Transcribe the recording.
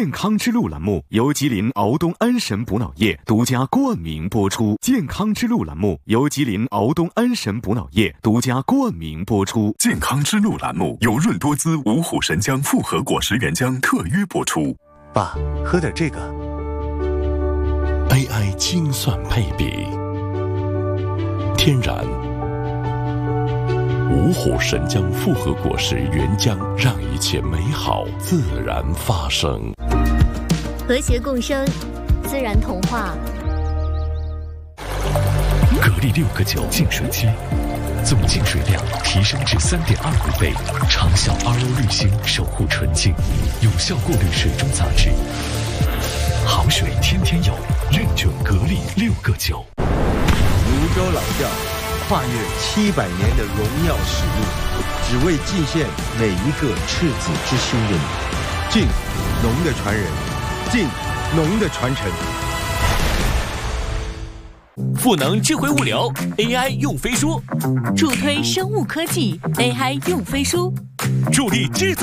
健康之路栏目由吉林敖东安神补脑液独家冠名播出。健康之路栏目由吉林敖东安神补脑液独家冠名播出。 健康之路栏目由润多滋五虎神姜复合果实原浆特约播出。 爸，喝点这个。 AI 精算配比，天然五虎神姜复合果实原浆，让一切美好自然发生。 和谐共生，自然童话。 格力6个9净水机，总净水量提升至3.25倍，长效 RO 滤芯守护纯净，有效过滤水中杂质。好水天天有，认准格力6个9。 泸州老窖跨越700年的荣耀使命，只为祭献每一个赤子之心的你。敬农的传人，敬农的传承。 赋能智慧物流 AI 用飞书， 助推生物科技 AI 用飞书， 助力制造